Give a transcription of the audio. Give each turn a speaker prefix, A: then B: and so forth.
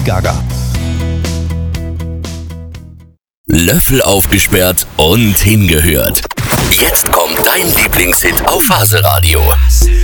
A: Gaga.
B: Löffel aufgesperrt und hingehört. Jetzt kommt dein Lieblingshit auf Faseradio.